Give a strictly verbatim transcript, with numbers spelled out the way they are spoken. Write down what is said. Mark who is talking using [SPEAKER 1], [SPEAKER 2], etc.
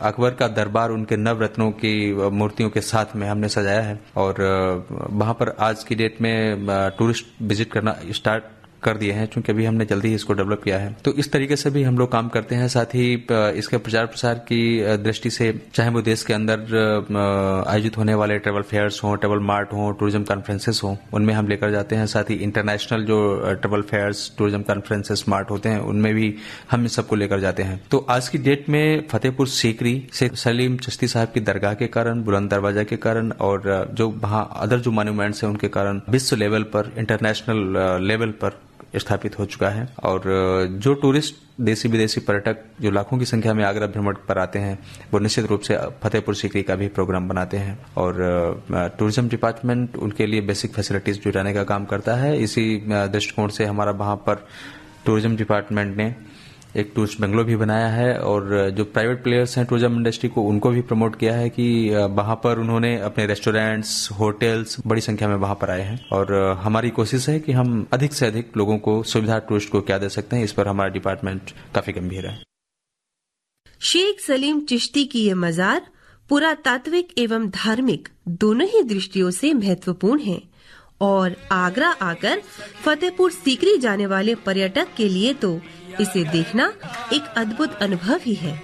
[SPEAKER 1] अकबर का दरबार उनके नवरत्नों की मूर्तियों के साथ में हमने सजाया है और वहां पर आज की डेट में टूरिस्ट विजिट करना स्टार्ट कर दिए हैं, क्योंकि अभी हमने जल्दी ही इसको डेवलप किया है। तो इस तरीके से भी हम लोग काम करते हैं। साथ ही इसके प्रचार प्रसार की दृष्टि से चाहे वो देश के अंदर आयोजित होने वाले ट्रेवल फेयर्स हों, ट्रेवल मार्ट हों, टूरिज्म कॉन्फ्रेंसेस हों, उनमें हम लेकर जाते हैं। साथ ही इंटरनेशनल जो travel fears, tourism conferences, mart होते हैं, उनमें भी हम इन सबको लेकर जाते हैं। तो आज की डेट में फतेहपुर सीकरी से सलीम चिश्ती साहब की दरगाह के कारण, बुलंद दरवाजा के कारण और जो वहाँ अदर जो मॉन्यूमेंट्स हैं उनके कारण विश्व लेवल पर, इंटरनेशनल लेवल पर स्थापित हो चुका है। और जो टूरिस्ट, देसी विदेशी पर्यटक जो लाखों की संख्या में आगरा भ्रमण पर आते हैं, वो निश्चित रूप से फतेहपुर सीकरी का भी प्रोग्राम बनाते हैं और टूरिज्म डिपार्टमेंट उनके लिए बेसिक फैसिलिटीज जुटाने का काम करता है। इसी दृष्टिकोण से हमारा वहां पर टूरिज्म डिपार्टमेंट ने एक टूरिस्ट बंगलो भी बनाया है और जो प्राइवेट प्लेयर्स हैं टूरिज्म इंडस्ट्री को, उनको भी प्रमोट किया है कि वहां पर उन्होंने अपने रेस्टोरेंट्स, होटल्स बड़ी संख्या में वहां पर आए हैं और हमारी कोशिश है कि हम अधिक से अधिक लोगों को सुविधा टूरिस्ट को क्या दे सकते हैं, इस पर हमारा डिपार्टमेंट काफी गंभीर है।
[SPEAKER 2] शेख सलीम चिश्ती की ये मजार पुरातात्विक एवं धार्मिक दोनों ही दृष्टियों से महत्वपूर्ण है और आगरा आकर फतेहपुर सीकरी जाने वाले पर्यटक के लिए तो इसे देखना एक अद्भुत अनुभव ही है।